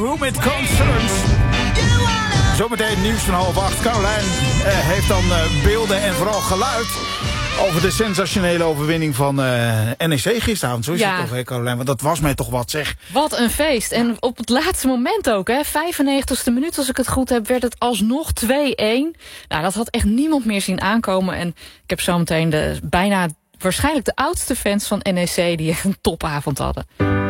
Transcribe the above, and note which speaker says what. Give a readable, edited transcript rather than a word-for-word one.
Speaker 1: Whom It Concerns. Zometeen nieuws van 7:30. Caroline heeft dan beelden en vooral geluid over de sensationele overwinning van NEC gisteravond. Zo is het toch, hè, Caroline? Want dat was mij toch wat, zeg. Wat een feest. En op het laatste moment ook, hè. 95e minuut, als ik het goed heb, werd het alsnog 2-1. Nou, dat had echt niemand meer zien aankomen. En ik heb zometeen waarschijnlijk de oudste fans van NEC die echt een topavond hadden.